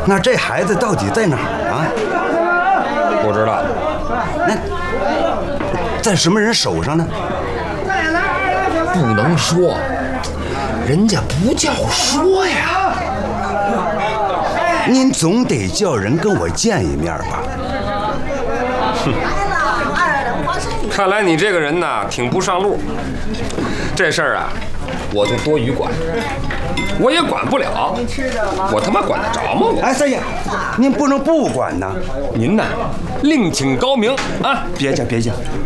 那这孩子到底在哪儿啊？ 不知道。 那在什么人手上呢？ 不能说，人家不叫说呀。 您总得叫人跟我见一面吧？ 哼，看来你这个人呐，挺不上路。这事儿啊，我就多余管，我也管不了，我他妈管得着吗？ 哎，三爷，您不能不管呐。 您呐，另请高明啊！ 别介，别介。